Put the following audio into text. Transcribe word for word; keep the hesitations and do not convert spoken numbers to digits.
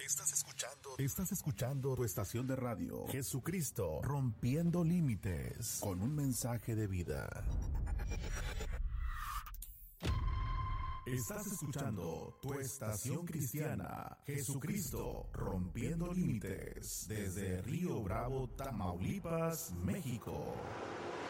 Estás escuchando, estás escuchando tu estación de radio, Jesucristo, rompiendo límites, con un mensaje de vida. Estás escuchando tu estación cristiana, Jesucristo, rompiendo límites, desde Río Bravo, Tamaulipas, México.